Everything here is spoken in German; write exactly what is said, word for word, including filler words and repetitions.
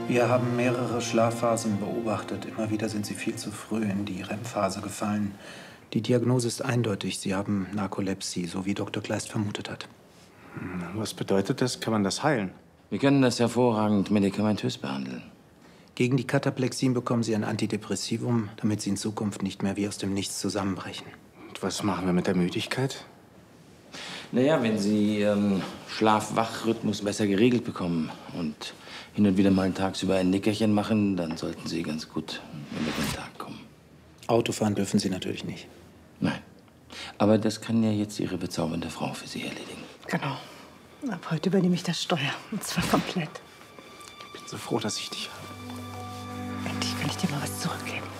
Wir haben mehrere Schlafphasen beobachtet. Immer wieder sind Sie viel zu früh in die R E M-Phase gefallen. Die Diagnose ist eindeutig. Sie haben Narkolepsie, so wie Doktor Kleist vermutet hat. Was bedeutet das? Kann man das heilen? Wir können das hervorragend medikamentös behandeln. Gegen die Kataplexien bekommen Sie ein Antidepressivum, damit Sie in Zukunft nicht mehr wie aus dem Nichts zusammenbrechen. Und was machen wir mit der Müdigkeit? Naja, wenn Sie Ihren Schlaf-Wach-Rhythmus besser geregelt bekommen und hin und wieder mal tagsüber ein Nickerchen machen, dann sollten Sie ganz gut über den Tag kommen. Autofahren dürfen Sie natürlich nicht. Nein. Aber das kann ja jetzt Ihre bezaubernde Frau für Sie erledigen. Genau. Ab heute übernehme ich das Steuer. Und zwar komplett. Ich bin so froh, dass ich dich habe. Endlich kann ich dir mal was zurückgeben.